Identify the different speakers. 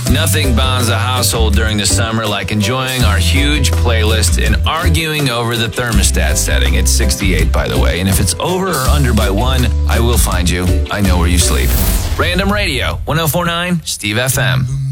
Speaker 1: Nothing bonds a household during the summer like enjoying our huge playlist and arguing over the thermostat setting. It's 68, by the way, and if it's over or under by 1, I will find you. I know where you sleep. Random Radio, 104.9 Steve FM.